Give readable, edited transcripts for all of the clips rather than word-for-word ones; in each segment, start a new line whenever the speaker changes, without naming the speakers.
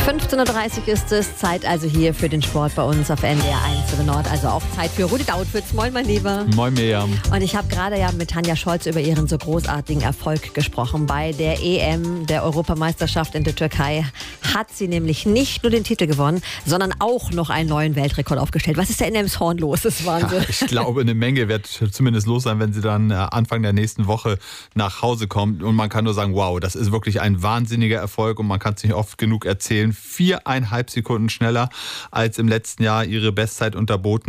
15.30 Uhr ist es. Zeit also hier für den Sport bei uns auf NDR 1 Nord. Also auch Zeit für Rudi Dautwitz. Moin, mein Lieber.
Moin, Miriam.
Und ich habe gerade ja mit Tanja Scholz über ihren so großartigen Erfolg gesprochen. Bei der EM, der Europameisterschaft in der Türkei, hat sie nämlich nicht nur den Titel gewonnen, sondern auch noch einen neuen Weltrekord aufgestellt. Was ist da in Elmshorn los? Das ist Wahnsinn.
Ja, ich glaube, eine Menge wird zumindest los sein, wenn sie dann Anfang der nächsten Woche nach Hause kommt. Und man kann nur sagen, wow, das ist wirklich ein wahnsinniger Erfolg und man kann es nicht oft genug erzählen. 4,5 Sekunden schneller als im letzten Jahr, ihre Bestzeit unterboten.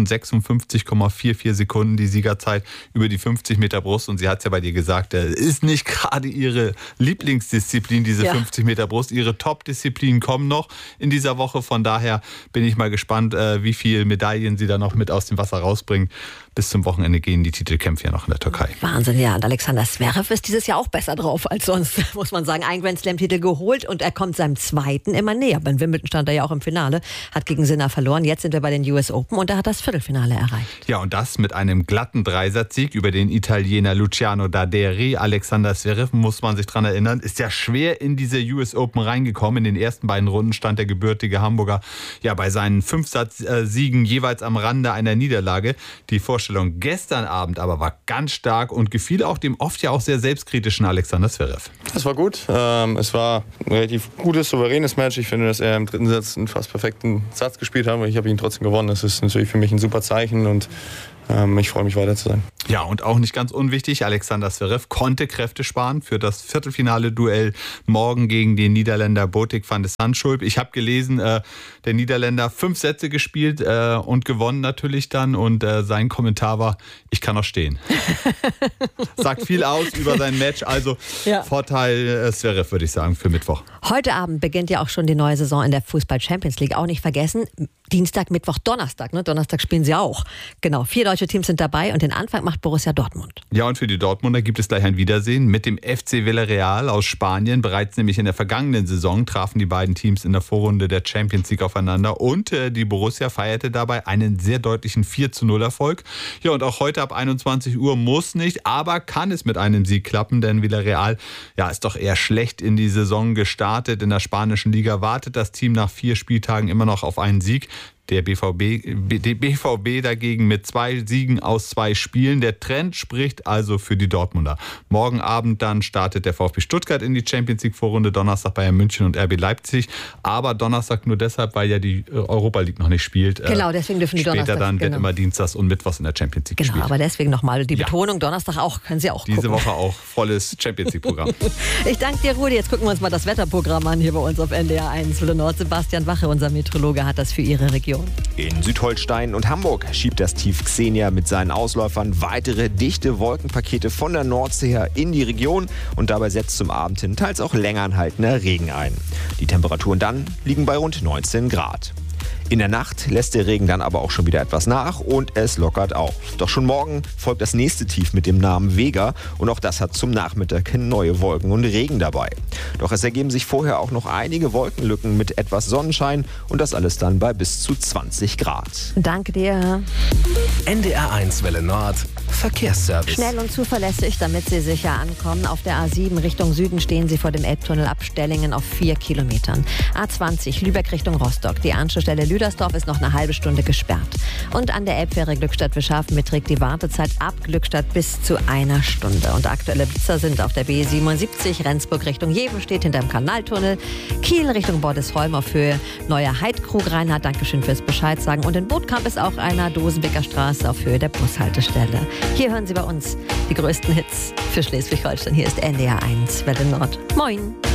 56,44 Sekunden die Siegerzeit über die 50 Meter Brust. Und sie hat es ja bei dir gesagt, das ist nicht gerade ihre Lieblingsdisziplin, diese 50 Meter Brust. Ihre Top-Disziplinen kommen noch in dieser Woche. Von daher bin ich mal gespannt, wie viele Medaillen sie da noch mit aus dem Wasser rausbringen. Bis zum Wochenende gehen die Titelkämpfe ja noch in der Türkei.
Wahnsinn, ja. Und Alexander Zverev ist dieses Jahr auch besser drauf als sonst, muss man sagen. Ein Grand Slam-Titel geholt und er kommt seinem zweiten immer näher. Bei Wimbledon stand er ja auch im Finale, hat gegen Sinner verloren. Jetzt sind wir bei den US Open und er hat das Viertelfinale erreicht.
Ja, und das mit einem glatten Dreisatzsieg über den Italiener Luciano Daderi. Alexander Zverev, muss man sich dran erinnern, ist ja schwer in diese US Open reingekommen. In den ersten beiden Runden stand der gebürtige Hamburger ja bei seinen 5 Siegen jeweils am Rande einer Niederlage. Die Vorstellung gestern Abend aber war ganz stark und gefiel auch dem oft ja auch sehr selbstkritischen Alexander Zverev.
Es war gut. Es war ein relativ gutes, souveränes Match. Ich finde, dass er im dritten Satz einen fast perfekten Satz gespielt hat. Ich habe ihn trotzdem gewonnen. Das ist natürlich für mich ein super Zeichen und ich freue mich, weiter zu sein.
Ja, und auch nicht ganz unwichtig, Alexander Zverev konnte Kräfte sparen für das Viertelfinale-Duell morgen gegen den Niederländer Botic van de Zandschulp. Ich habe gelesen, der Niederländer 5 Sätze gespielt und gewonnen natürlich dann. Und sein Kommentar war, ich kann noch stehen. Sagt viel aus über sein Match. Also Vorteil Zverev, würde ich sagen, für Mittwoch.
Heute Abend beginnt ja auch schon die neue Saison in der Fußball-Champions League. Auch nicht vergessen, Dienstag, Mittwoch, Donnerstag. Ne? Donnerstag spielen sie auch. Genau, 4 deutsche Teams sind dabei und den Anfang macht Borussia Dortmund.
Ja, und für die Dortmunder gibt es gleich ein Wiedersehen mit dem FC Villarreal aus Spanien. Bereits nämlich in der vergangenen Saison trafen die beiden Teams in der Vorrunde der Champions League aufeinander und die Borussia feierte dabei einen sehr deutlichen 4:0 Erfolg. Ja, und auch heute ab 21 Uhr muss nicht, aber kann es mit einem Sieg klappen, denn Villarreal ist doch eher schlecht in die Saison gestartet. In der spanischen Liga wartet das Team nach 4 Spieltagen immer noch auf einen Sieg. Der BVB dagegen mit 2 Siegen aus 2 Spielen. Der Trend spricht also für die Dortmunder. Morgen Abend dann startet der VfB Stuttgart in die Champions League Vorrunde. Donnerstag Bayern München und RB Leipzig. Aber Donnerstag nur deshalb, weil ja die Europa League noch nicht spielt.
Genau, deswegen dürfen die Donnerstag.
Später dann wird immer Dienstags und Mittwochs in der Champions League gespielt.
Genau, aber deswegen nochmal die Betonung. Donnerstag auch, können Sie auch gucken.
Diese Woche auch volles Champions League Programm.
Ich danke dir, Rudi. Jetzt gucken wir uns mal das Wetterprogramm an hier bei uns auf NDR 1 Nord. Sebastian Wache, unser Meteorologe, hat das für Ihre Region.
In Südholstein und Hamburg schiebt das Tief Xenia mit seinen Ausläufern weitere dichte Wolkenpakete von der Nordsee her in die Region und dabei setzt zum Abend hin teils auch länger anhaltender Regen ein. Die Temperaturen dann liegen bei rund 19 Grad. In der Nacht lässt der Regen dann aber auch schon wieder etwas nach und es lockert auf. Doch schon morgen folgt das nächste Tief mit dem Namen Vega und auch das hat zum Nachmittag neue Wolken und Regen dabei. Doch es ergeben sich vorher auch noch einige Wolkenlücken mit etwas Sonnenschein und das alles dann bei bis zu 20 Grad.
Danke dir.
NDR 1 Welle Nord, Verkehrsservice.
Schnell und zuverlässig, damit Sie sicher ankommen. Auf der A7 Richtung Süden stehen Sie vor dem Elbtunnel ab Stellingen auf 4 Kilometern. A20 Lübeck Richtung Rostock. Die Anschlussstelle Lüdersdorf ist noch eine halbe Stunde gesperrt. Und an der Elbfähre Glückstadt-Wischhafen beträgt die Wartezeit ab Glückstadt bis zu 1 Stunde. Und aktuelle Blitzer sind auf der B77 Rendsburg Richtung Jeven steht hinterm Kanaltunnel. Kiel Richtung Bordesholm auf Höhe Neuer Heidkrug. Reinhard, Dankeschön fürs Bescheid sagen. Und in Bootkamp ist auch einer Dosenbecker Straße auf Höhe der Bushaltestelle. Hier hören Sie bei uns die größten Hits für Schleswig-Holstein. Hier ist NDR 1 Welle Nord. Moin.